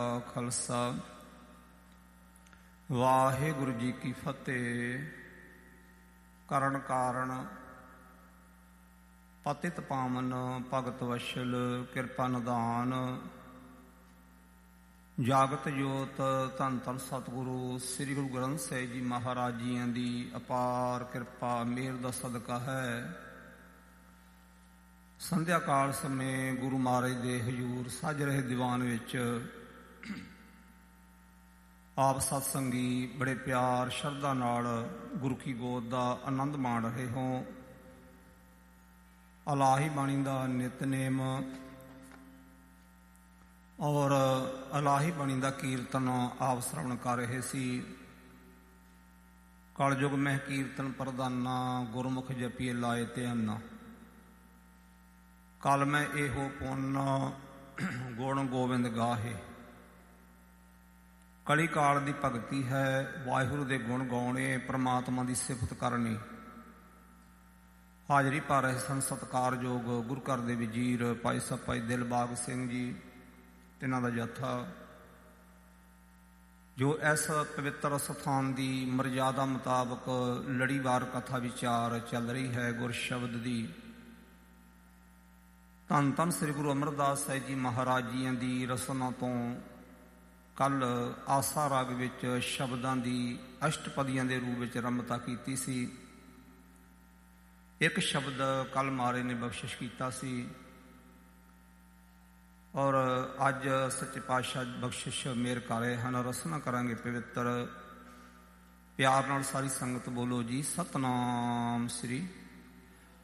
ਖਾਲਸਾ ਵਾਹਿਗੁਰੂ ਜੀ ਕੀ ਫਤਿਹ। ਕਰਨ ਕਾਰਨ ਪਤਿਤ ਪਾਵਨ ਭਗਤ ਵਸ਼ਲ ਕਿਰਪਾ ਨਿਧਾਨ ਜਾਗਤ ਜੋਤ ਧੰਨ ਧੰਨ ਸਤਿਗੁਰੂ ਸ੍ਰੀ ਗੁਰੂ ਗ੍ਰੰਥ ਸਾਹਿਬ ਜੀ ਮਹਾਰਾਜ ਜੀਆਂ ਦੀ ਅਪਾਰ ਕਿਰਪਾ ਮਿਹਰ ਦਾ ਸਦਕਾ ਹੈ। ਸੰਧਿਆ ਕਾਲ ਸਮੇਂ ਗੁਰੂ ਮਹਾਰਾਜ ਦੇ ਹਜ਼ੂਰ ਸੱਜ ਰਹੇ ਦੀਵਾਨ ਵਿੱਚ ਆਪ ਸਤਸੰਗੀ ਬੜੇ ਪਿਆਰ ਸ਼ਰਧਾ ਨਾਲ ਗੁਰੂ ਕੀ ਗੋਦ ਦਾ ਆਨੰਦ ਮਾਣ ਰਹੇ ਹੋ। ਇਲਾਹੀ ਬਾਣੀ ਦਾ ਨਿਤਨੇਮ ਔਰ ਇਲਾਹੀ ਬਾਣੀ ਦਾ ਕੀਰਤਨ ਆਪ ਸ਼ਰਵਣ ਕਰ ਰਹੇ ਸੀ। ਕਲਯੁਗ ਮਹਿ ਕੀਰਤਨ ਪ੍ਰਦਾਨਾ ਗੁਰਮੁਖ ਜਪੀਏ ਲਾਏ ਧਿਆਨਾ। ਕਲ ਮੈਂ ਇਹੋ ਪੁੰਨ ਗੁਣ ਗੋਬਿੰਦ ਗਾਹੇ। ਕਲੀ ਕਾਲ ਦੀ ਭਗਤੀ ਹੈ ਵਾਹਿਗੁਰੂ ਦੇ ਗੁਣ ਗਾਉਣੇ, ਪ੍ਰਮਾਤਮਾ ਦੀ ਸਿਫਤ ਕਰਨੀ। ਹਾਜ਼ਰੀ ਪਾ ਰਹੇ ਸਨ ਸਤਿਕਾਰਯੋਗ ਗੁਰੂ ਘਰ ਦੇ ਵਜ਼ੀਰ ਭਾਈ ਸਾਹਿਬ ਭਾਈ ਦਿਲਬਾਗ ਸਿੰਘ ਜੀ, ਤਿੰਨਾਂ ਦਾ ਜੱਥਾ ਜੋ ਇਸ ਪਵਿੱਤਰ ਸਥਾਨ ਦੀ ਮਰਜ਼ਾਦਾ ਮੁਤਾਬਕ ਲੜੀਵਾਰ ਕਥਾ ਵਿਚਾਰ ਚੱਲ ਰਹੀ ਹੈ ਗੁਰ ਸ਼ਬਦ ਦੀ। ਧੰਨ ਧੰਨ ਸ੍ਰੀ ਗੁਰੂ ਅਮਰਦਾਸ ਸਾਹਿਬ ਜੀ ਮਹਾਰਾਜ ਜੀਆਂ ਦੀ ਰਸਨਾ ਤੋਂ ਕੱਲ ਆਸਾ ਰਾਗ ਵਿੱਚ ਸ਼ਬਦਾਂ ਦੀ ਅਸ਼ਟਪਦੀਆਂ ਦੇ ਰੂਪ ਵਿੱਚ ਆਰੰਭਤਾ ਕੀਤੀ ਸੀ। ਇੱਕ ਸ਼ਬਦ ਕੱਲ ਮਹਾਰਾਜ ਨੇ ਬਖਸ਼ਿਸ਼ ਕੀਤਾ ਸੀ ਔਰ ਅੱਜ ਸੱਚੇ ਪਾਤਸ਼ਾਹ ਬਖਸ਼ਿਸ਼ ਮੇਰ ਕਰ ਰਹੇ ਹਨ। ਰਸਨਾ ਕਰਾਂਗੇ ਪਵਿੱਤਰ। ਪਿਆਰ ਨਾਲ ਸਾਰੀ ਸੰਗਤ ਬੋਲੋ ਜੀ ਸਤਨਾਮ ਸ੍ਰੀ